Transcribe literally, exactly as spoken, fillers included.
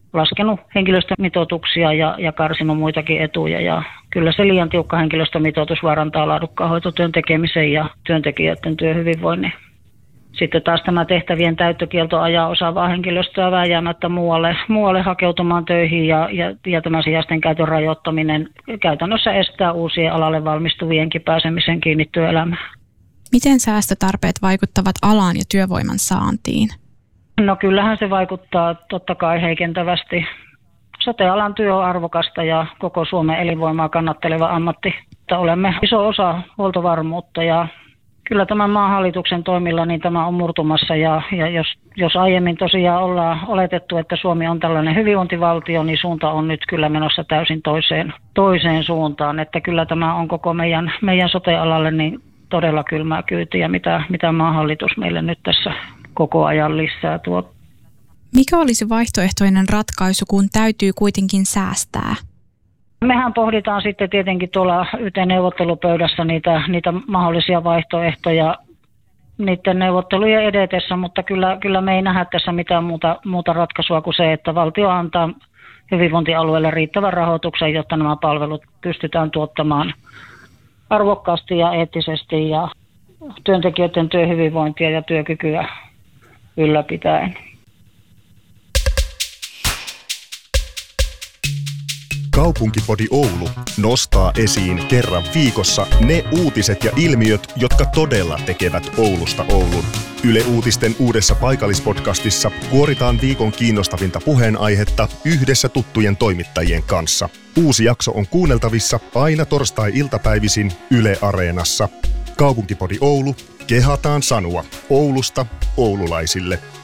laskenut henkilöstömitoituksia ja, ja karsinut muitakin etuja. Ja kyllä se liian tiukka henkilöstömitoitus vaarantaa laadukkaan hoitotyön tekemisen ja työntekijöiden työhyvinvoinnin. Sitten taas tämä tehtävien täyttökielto ajaa osaavaa henkilöstöä vääjäämättä muualle, muualle hakeutumaan töihin ja, ja, ja tämä sijaisten käytön rajoittaminen käytännössä estää uusien alalle valmistuvienkin pääsemisen kiinni työelämään. Miten säästötarpeet vaikuttavat alaan ja työvoiman saantiin? No kyllähän se vaikuttaa totta kai heikentävästi. Sote-alan työ on arvokasta ja koko Suomen elinvoimaa kannatteleva ammatti. Olemme iso osa huoltovarmuutta ja kyllä tämän maan hallituksen toimilla niin tämä on murtumassa ja, ja jos, jos aiemmin tosiaan ollaan oletettu, että Suomi on tällainen hyvinvointivaltio, niin suunta on nyt kyllä menossa täysin toiseen, toiseen suuntaan. Että kyllä tämä on koko meidän, meidän sote-alalle niin todella kylmää kyytiä, mitä, mitä maan hallitus meille nyt tässä koko ajan lisää tuo. Mikä olisi vaihtoehtoinen ratkaisu, kun täytyy kuitenkin säästää? Mehän pohditaan sitten tietenkin tuolla Y T-neuvottelupöydässä niitä, niitä mahdollisia vaihtoehtoja niiden neuvottelujen edetessä, mutta kyllä, kyllä me ei nähdä tässä mitään muuta, muuta ratkaisua kuin se, että valtio antaa hyvinvointialueelle riittävän rahoituksen, jotta nämä palvelut pystytään tuottamaan arvokkaasti ja eettisesti ja työntekijöiden työhyvinvointia ja työkykyä ylläpitäen. Kaupunkipodi Oulu nostaa esiin kerran viikossa ne uutiset ja ilmiöt, jotka todella tekevät Oulusta Oulun. Yle Uutisten uudessa paikallispodcastissa kuoritaan viikon kiinnostavinta puheenaihetta yhdessä tuttujen toimittajien kanssa. Uusi jakso on kuunneltavissa aina torstai-iltapäivisin Yle Areenassa. Kaupunkipodi Oulu, kehataan sanoa Oulusta oululaisille.